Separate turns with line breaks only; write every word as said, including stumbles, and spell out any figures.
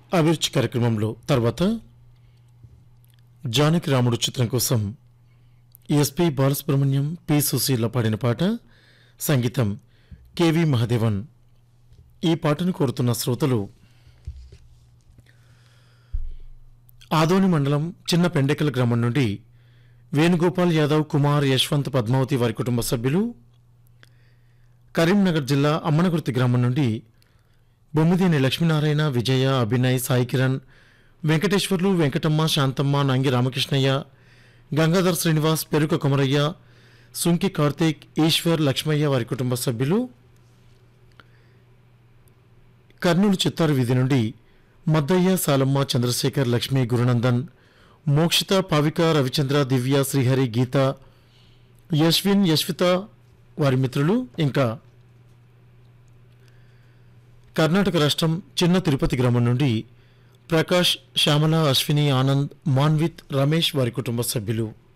అభిరుచి కార్యక్రమంలో తర్వాత జానకి రాముడు చిత్రం కోసం ఎస్పి బాలసుబ్రహ్మణ్యం పి సుశీల పాడిన పాట, సంగీతం కెవి మహదేవన్. ఈ పాటను కోరుతున్న శ్రోతలు ఆదోని మండలం చిన్న పెండెకల గ్రామం నుండి వేణుగోపాల్ యాదవ్, కుమార్, యశ్వంత్, పద్మావతి వారి కుటుంబ సభ్యులు, కరీంనగర్ జిల్లా అమ్మనగుర్తి గ్రామం నుండి బొమ్మిదేని లక్ష్మీనారాయణ, విజయ, అభినయ్, సాయి కిరణ్, వెంకటేశ్వర్లు, వెంకటమ్మ, శాంతమ్మ, నంగి రామకృష్ణయ్య, గంగాధర్ శ్రీనివాస్, పెరుక కొమరయ్య, సుంకి కార్తీక్, ఈశ్వర్, లక్ష్మయ్య వారి కుటుంబ సభ్యులు, కర్నూలు చిత్తారు వీధి నుండి మద్దయ్య, సాలమ్మ, చంద్రశేఖర్, లక్ష్మి, గురునందన్, మోక్షిత, పావిక, రవిచంద్ర, దివ్య, శ్రీహరి, గీత, యశ్విన్, యశ్విత వారి మిత్రులు, ఇంకా కర్ణాటక రాష్ట్రం చిన్న తిరుపతి గ్రామం నుండి ప్రకాష్, శ్యామల, అశ్విని, ఆనంద్, మాన్విత్, రమేష్ వారి కుటుంబ సభ్యులు.